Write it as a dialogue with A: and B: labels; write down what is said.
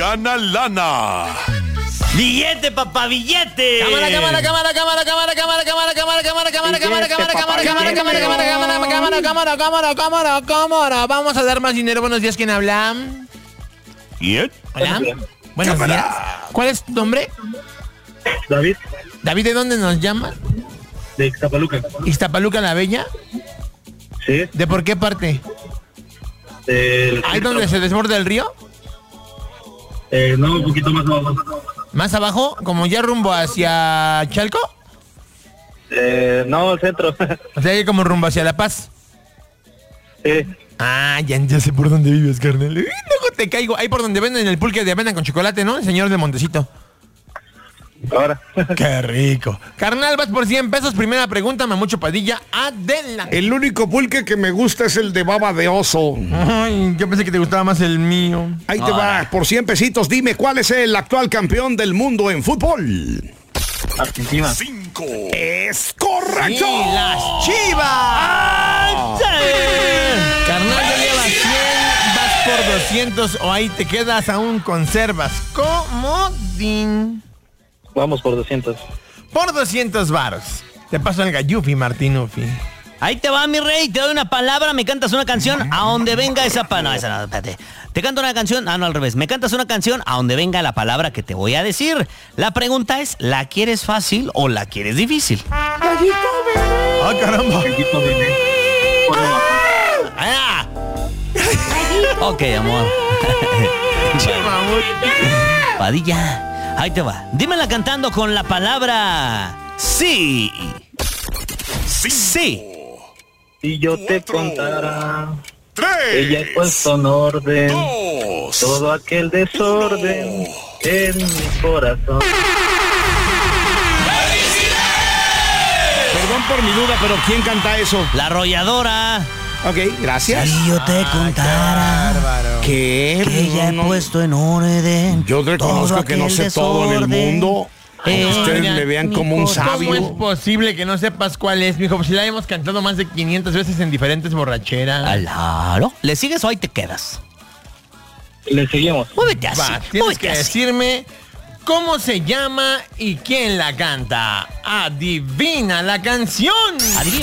A: gana lana.
B: ¡Billete, papá, billete!
C: Cámara. Vamos a dar más dinero. Buenos días, ¿quién habla?
A: ¿Quién?
C: Hola. Buenos días. ¿Cuál es tu nombre?
D: David,
C: David, ¿de dónde nos llamas?
D: de Ixtapaluca.
C: ¿Ixtapaluca la Bella?
D: Sí.
C: ¿De por qué parte? ¿Ahí donde se desborda el río?
D: No, un poquito más abajo.
C: ¿Más abajo? ¿Como ya rumbo hacia Chalco?
D: No, al centro.
C: O sea, como rumbo hacia La Paz.
D: Sí.
C: Ah, ya sé por dónde vives, carnal. Luego te caigo. Ahí por donde venden el pulque de avena con chocolate, ¿no? El señor del Montecito.
D: Ahora.
C: Qué rico. Carnal, vas por 100 pesos. Primera pregunta, Mamucho Padilla. Adela.
E: El único pulque que me gusta es el de baba de oso.
C: Ay, yo pensé que te gustaba más el mío.
E: Ahí te va, por 100 pesitos. Dime, ¿cuál es el actual campeón del mundo en fútbol?
D: Argentina.
A: 5.
E: ¡Es correcto!
C: ¡Sí, las Chivas! Carnal, ya llevas 100, vas por 200 o ahí te quedas, aún conservas comodín.
D: Vamos por 200.
C: Por 200 varos. Te paso el gallufi, Martinufi.
B: Ahí te va, mi rey, te doy una palabra, me cantas una canción a donde venga esa palabra. No, esa no, espérate. Te canto una canción, no, al revés. Me cantas una canción a donde venga la palabra que te voy a decir. La pregunta es, ¿la quieres fácil o la quieres difícil?
C: ¡Ah, caramba! ¡Ah!
B: Ok, amor. Padilla, ahí te va. Dímela cantando con la palabra sí. Sí.
D: Si yo te
A: 4,
D: contara,
A: 3,
D: ella ha puesto en orden
A: 2,
D: todo aquel desorden en mi corazón.
E: Perdón por mi duda, pero ¿quién canta eso?
B: La arrolladora.
E: Ok, gracias.
B: Si yo te contara
E: ¿Qué?
B: que ella he
E: No,
B: puesto en orden.
E: yo reconozco que no sé todo en el mundo. Ustedes
C: Mira,
E: me vean como un
C: ¿Cómo es
E: sabio.
C: posible que no sepas cuál es, mijo? Pues si la hemos cantado más de 500 veces en diferentes borracheras.
B: Claro. ¿Le sigues o ahí te quedas?
D: Le seguimos.
B: Muévete así.
C: Va, tienes
B: Muévete
C: que
B: así.
C: decirme cómo se llama y quién la canta. Adivina la canción.
B: Adivina.